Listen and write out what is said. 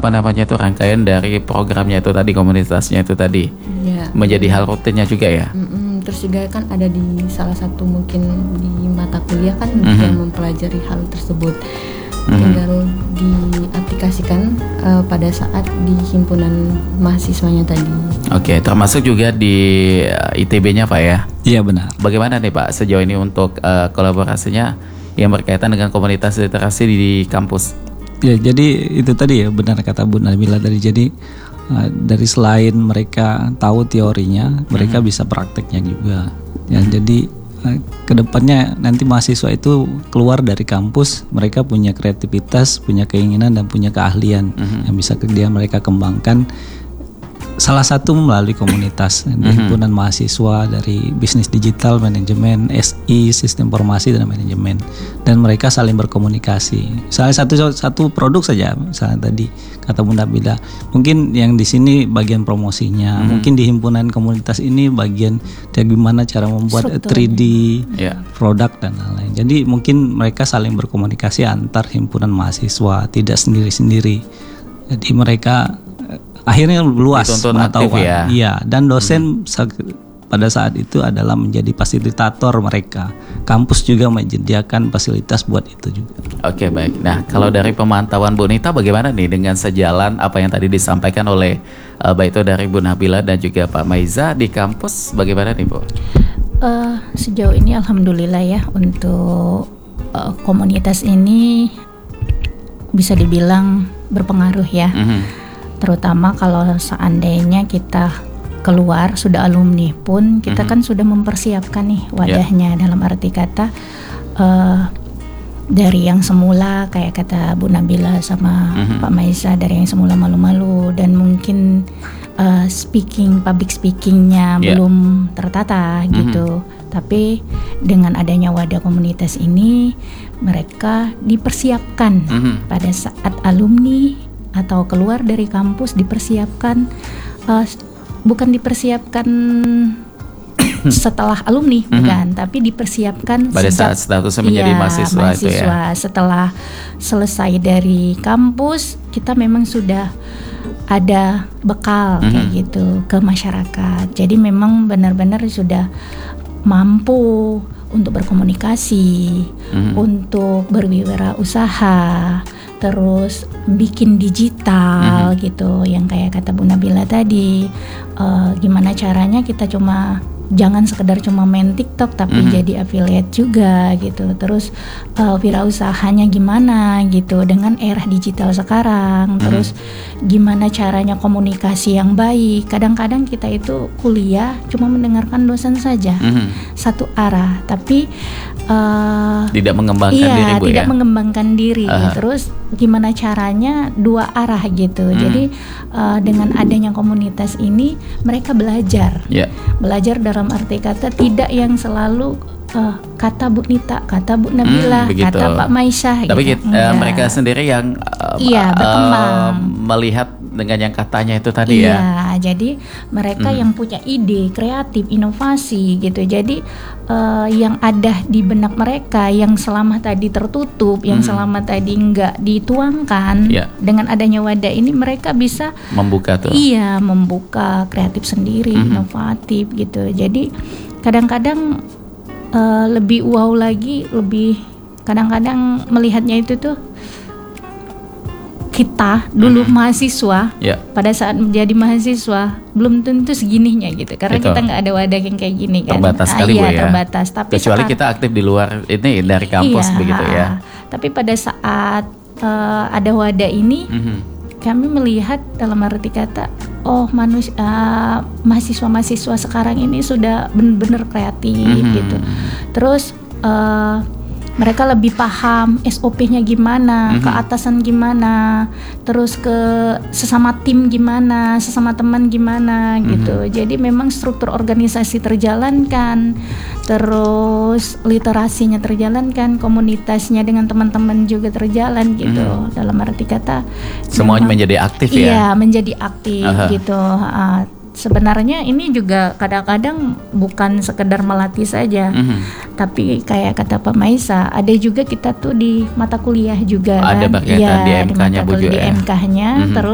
rangkaian dari programnya itu tadi, komunitasnya itu tadi, menjadi hal rutinnya juga ya. Terus juga kan ada di salah satu mungkin di mata kuliah kan juga mempelajari hal tersebut. Tinggal diaplikasikan pada saat di himpunan mahasiswanya tadi. Oke, termasuk juga di ITB-nya Pak ya? Iya benar. Bagaimana nih Pak sejauh ini untuk kolaborasinya yang berkaitan dengan komunitas literasi di kampus? Ya, jadi itu tadi ya, benar kata Bu Nabila tadi. Jadi dari selain mereka tahu teorinya, mereka bisa prakteknya juga. Ya, jadi kedepannya nanti mahasiswa itu keluar dari kampus, mereka punya kreativitas, punya keinginan dan punya keahlian yang bisa mereka kembangkan. Salah satu melalui komunitas himpunan mahasiswa dari bisnis digital, manajemen, SI, sistem informasi dan manajemen, dan mereka saling berkomunikasi. Salah satu produk saja, misalnya tadi kata Bunda Bila, mungkin yang di sini bagian promosinya, mungkin di himpunan komunitas ini bagian bagaimana cara membuat 3D produk dan lain-lain. Jadi mungkin mereka saling berkomunikasi antar himpunan mahasiswa, tidak sendiri-sendiri. Jadi mereka akhirnya luas pengetahuan. Iya, dan dosen pada saat itu adalah menjadi fasilitator mereka. Kampus juga menyediakan fasilitas buat itu juga. Oke, baik. Nah, kalau dari pemantauan Bu Nita bagaimana nih dengan sejalan apa yang tadi disampaikan oleh baik itu dari Bu Nabila dan juga Pak Maiza di kampus, bagaimana nih Bu? Sejauh ini alhamdulillah ya, untuk komunitas ini bisa dibilang berpengaruh ya. Terutama kalau seandainya kita keluar sudah alumni pun kita kan sudah mempersiapkan nih wadahnya, dalam arti kata dari yang semula kayak kata Bu Nabila sama Pak Maiza, dari yang semula malu-malu dan mungkin public speakingnya belum tertata gitu, tapi dengan adanya wadah komunitas ini mereka dipersiapkan pada saat alumni atau keluar dari kampus, dipersiapkan bukan dipersiapkan setelah alumni, bukan, tapi dipersiapkan pada saat statusnya menjadi mahasiswa itu ya. Setelah selesai dari kampus, kita memang sudah ada bekal kayak gitu ke masyarakat. Jadi memang benar-benar sudah mampu untuk berkomunikasi, untuk berwirausaha, terus bikin digital gitu, yang kayak kata Bu Nabila tadi, gimana caranya kita jangan sekedar cuma main TikTok tapi jadi affiliate juga gitu. Terus wirausahanya gimana gitu dengan era digital sekarang. Terus gimana caranya komunikasi yang baik. Kadang-kadang kita itu kuliah cuma mendengarkan dosen saja, satu arah, tapi tidak mengembangkan diri Bu tidak ya? mengembangkan diri. Terus gimana caranya dua arah gitu. Jadi dengan adanya komunitas ini mereka belajar dalam arti kata tidak yang selalu kata Bu Nita, kata Bu Nabila, kata Pak Maiza. Tapi gitu, mereka sendiri yang berkembang, melihat dengan yang katanya itu tadi ya. Jadi mereka yang punya ide, kreatif, inovasi gitu. Jadi yang ada di benak mereka yang selama tadi tertutup, yang selama tadi enggak dituangkan, dengan adanya wadah ini mereka bisa membuka tuh. Iya, membuka kreatif sendiri, inovatif gitu. Jadi kadang-kadang lebih wow lagi, lebih kadang-kadang melihatnya itu tuh kita dulu mahasiswa, pada saat menjadi mahasiswa belum tentu segininya gitu, karena kita nggak ada wadah yang kayak gini kan. Terbatas sekali Bu ya. Terbatas. Tapi kecuali kita aktif di luar ini dari kampus begitu ya. Tapi pada saat ada wadah ini, kami melihat dalam arti kata, mahasiswa-mahasiswa sekarang ini sudah benar-benar kreatif gitu. Terus mereka lebih paham SOP-nya gimana, ke atasan gimana, terus ke sesama tim gimana, sesama teman gimana gitu. Jadi memang struktur organisasi terjalankan, terus literasinya terjalankan, komunitasnya dengan teman-teman juga terjalan gitu. Dalam arti kata semuanya menjadi aktif ya. Iya, menjadi aktif gitu. Sebenarnya ini juga kadang-kadang bukan sekedar melatih saja, tapi kayak kata Pak Maiza, ada juga kita tuh di mata kuliah juga ada kan, berkaitan di MK-nya Bu di MK-nya, terus